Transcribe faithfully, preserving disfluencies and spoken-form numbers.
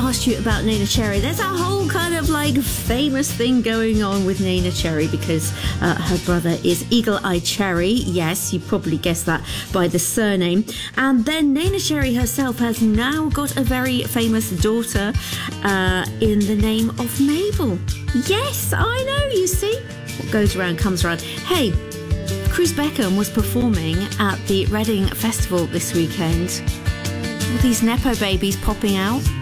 asked you about Neneh Cherry. There's a whole kind of like famous thing going on with Neneh Cherry because uh, her brother is Eagle Eye Cherry. Yes, you probably guessed that by the surname. And then Neneh Cherry herself has now got a very famous daughter uh, in the name of Mabel. Yes, I know, you see. What goes around comes around. Hey, Cruz Beckham was performing at the Reading Festival this weekend. All these Nepo babies popping out.